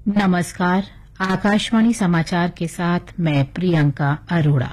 नमस्कार। आकाशवाणी समाचार के साथ मैं प्रियंका अरोड़ा।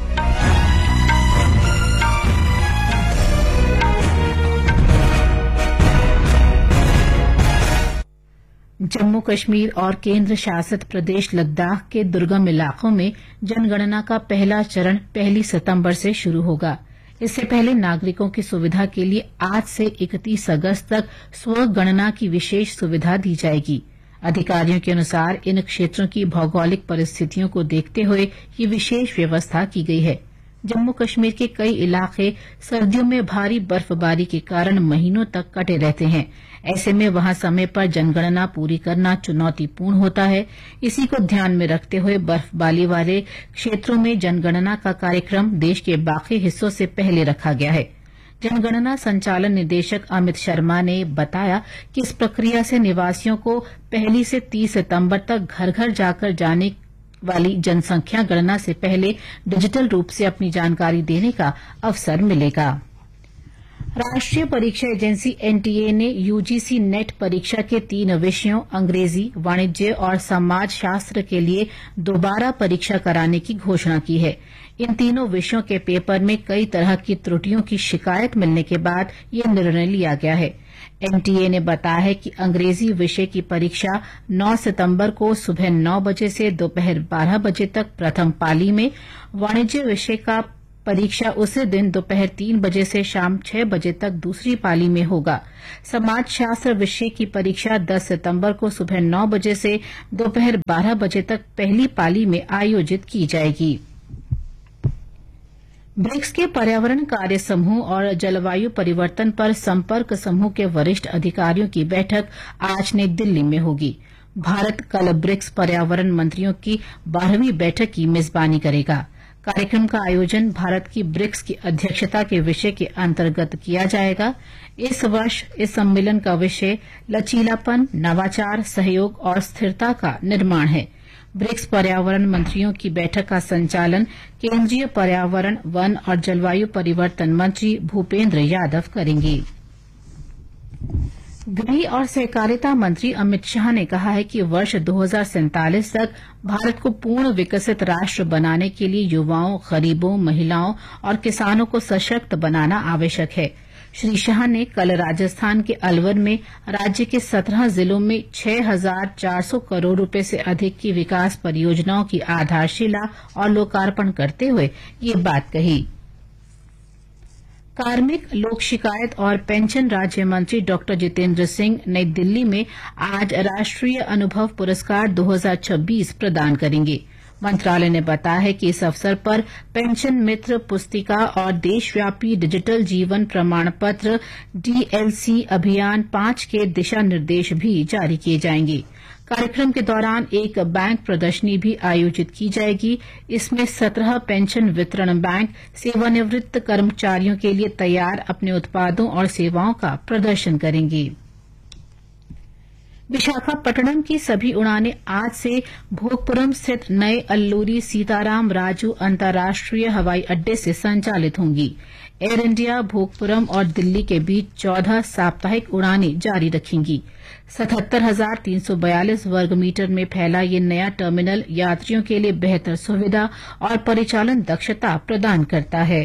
जम्मू कश्मीर और केंद्र शासित प्रदेश लद्दाख के दुर्गम इलाकों में जनगणना का पहला चरण 1 सितंबर से शुरू होगा। इससे पहले नागरिकों की सुविधा के लिए आज से 31 अगस्त तक स्वगणना की विशेष सुविधा दी जाएगी। अधिकारियों के अनुसार इन क्षेत्रों की भौगोलिक परिस्थितियों को देखते हुए ये विशेष व्यवस्था की गई है। जम्मू कश्मीर के कई इलाके सर्दियों में भारी बर्फबारी के कारण महीनों तक कटे रहते हैं। ऐसे में वहां समय पर जनगणना पूरी करना चुनौतीपूर्ण होता है। इसी को ध्यान में रखते हुए बर्फबारी वाले क्षेत्रों में जनगणना का कार्यक्रम देश के बाकी हिस्सों से पहले रखा गया है। जनगणना संचालन निदेशक अमित शर्मा ने बताया कि इस प्रक्रिया से निवासियों को 1 से 30 सितंबर तक घर घर जाकर जाने वाली जनसंख्या गणना से पहले डिजिटल रूप से अपनी जानकारी देने का अवसर मिलेगा। राष्ट्रीय परीक्षा एजेंसी एनटीए ने यूजीसी नेट परीक्षा के 3 विषयों अंग्रेजी, वाणिज्य और समाज शास्त्र के लिए दोबारा परीक्षा कराने की घोषणा की है। इन तीनों विषयों के पेपर में कई तरह की त्रुटियों की शिकायत मिलने के बाद यह निर्णय लिया गया है। एनटीए ने बताया है कि अंग्रेजी विषय की परीक्षा 9 सितंबर को सुबह 9 बजे से दोपहर 12 बजे तक प्रथम पाली में, वाणिज्य विषय का परीक्षा उसी दिन दोपहर 3 बजे से शाम 6 बजे तक दूसरी पाली में होगा। समाजशास्त्र विषय की परीक्षा 10 सितंबर को सुबह 9 बजे से दोपहर 12 बजे तक पहली पाली में आयोजित की जाएगी। ब्रिक्स के पर्यावरण कार्य समूह और जलवायु परिवर्तन पर संपर्क समूह के वरिष्ठ अधिकारियों की बैठक आज नई दिल्ली में होगी। भारत कल ब्रिक्स पर्यावरण मंत्रियों की 12वीं बैठक की मेजबानी करेगा। कार्यक्रम का आयोजन भारत की ब्रिक्स की अध्यक्षता के विषय के अंतर्गत किया जाएगा। इस वर्ष इस सम्मेलन का विषय लचीलापन, नवाचार, सहयोग और स्थिरता का निर्माण है। ब्रिक्स पर्यावरण मंत्रियों की बैठक का संचालन केंद्रीय पर्यावरण, वन और जलवायु परिवर्तन मंत्री भूपेंद्र यादव करेंगे। गृह और सहकारिता मंत्री अमित शाह ने कहा है कि वर्ष 2047 तक भारत को पूर्ण विकसित राष्ट्र बनाने के लिए युवाओं, गरीबों, महिलाओं और किसानों को सशक्त बनाना आवश्यक है। श्री शाह ने कल राजस्थान के अलवर में राज्य के 17 जिलों में 6,400 करोड़ रुपए से अधिक की विकास परियोजनाओं की आधारशिला और लोकार्पण करते हुए ये बात कही। कार्मिक, लोक शिकायत और पेंशन राज्य मंत्री डॉ जितेंद्र सिंह नई दिल्ली में आज राष्ट्रीय अनुभव पुरस्कार 2026 प्रदान करेंगे। मंत्रालय ने बताया है कि इस अवसर पर पेंशन मित्र पुस्तिका और देशव्यापी डिजिटल जीवन प्रमाण पत्र डीएलसी अभियान 5 के दिशा निर्देश भी जारी किए जाएंगे। कार्यक्रम के दौरान एक बैंक प्रदर्शनी भी आयोजित की जाएगी। इसमें 17 पेंशन वितरण बैंक सेवानिवृत्त कर्मचारियों के लिए तैयार अपने उत्पादों और सेवाओं का प्रदर्शन करेंगे। विशाखापट्टनम की सभी उड़ानें आज से भोगपुरम स्थित नए अल्लूरी सीताराम राजू अंतर्राष्ट्रीय हवाई अड्डे से संचालित होंगी। एयर इंडिया भोगपुरम और दिल्ली के बीच 14 साप्ताहिक उड़ानें जारी रखेंगी। 77,342 वर्ग मीटर में फैला ये नया टर्मिनल यात्रियों के लिए बेहतर सुविधा और परिचालन दक्षता प्रदान करता है।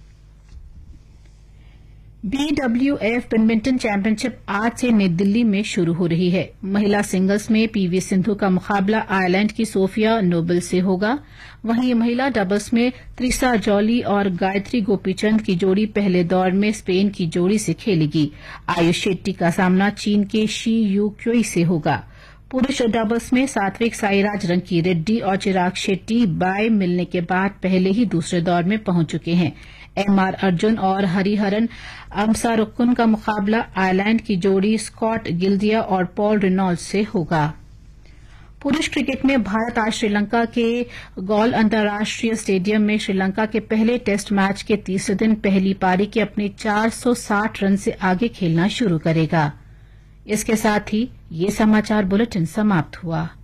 BWF बैडमिंटन चैंपियनशिप आज से नई दिल्ली में शुरू हो रही है। महिला सिंगल्स में पीवी सिंधु का मुकाबला आयरलैंड की सोफिया नोबल से होगा। वहीं महिला डबल्स में त्रिसा जॉली और गायत्री गोपीचंद की जोड़ी पहले दौर में स्पेन की जोड़ी से खेलेगी। आयुष शेट्टी का सामना चीन के शी यू क्योई से होगा। पुरुष डबल्स में सात्विक साईराज, रंकी रेड्डी और चिराग शेट्टी बाय मिलने के बाद पहले ही दूसरे दौर में पहुंच चुके हैं। एमआर अर्जुन और हरिहरन अमसारुक्कुन का मुकाबला आयरलैंड की जोड़ी स्कॉट गिल्डिया और पॉल रेनॉल्ड्स से होगा। पुरुष क्रिकेट में भारत आज श्रीलंका के गौल अंतर्राष्ट्रीय स्टेडियम में श्रीलंका के पहले टेस्ट मैच के तीसरे दिन पहली पारी के अपने 460 रन से आगे खेलना शुरू करेगा। इसके साथ ही ये समाचार बुलेटिन समाप्त हुआ।